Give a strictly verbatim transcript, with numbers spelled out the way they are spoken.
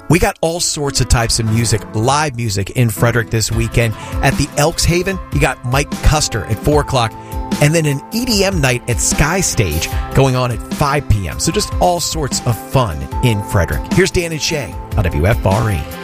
We got all sorts of types of music, live music in Frederick this weekend. At the Elks Haven, you got Mike Custer at four o'clock. And then an E D M night at Sky Stage going on at five p.m. So just all sorts of fun in Frederick. Here's Dan and Shay on W F R E.